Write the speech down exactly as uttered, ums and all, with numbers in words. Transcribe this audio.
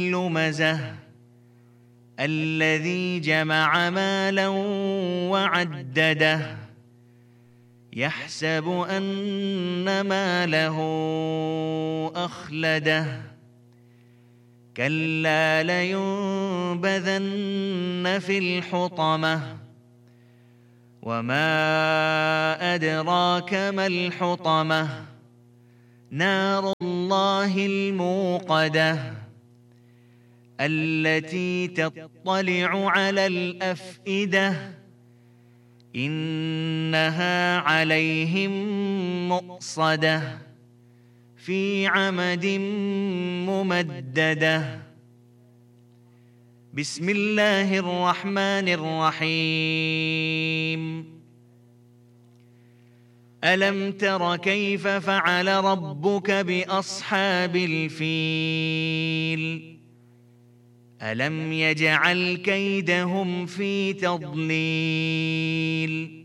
لمزة الذي جمع مالا وعدده يحسب أن ماله أخلده كلا لينبذن في الحطمة وما أدراك ما الحطمة نار الله الموقدة التي تطلع على الأفئدة إنها عليهم مؤصدة في عمد ممددة. بسم الله الرحمن الرحيم. ألم تر كيف فعل ربك بأصحاب الفيل ألم يجعل كيدهم في تضليل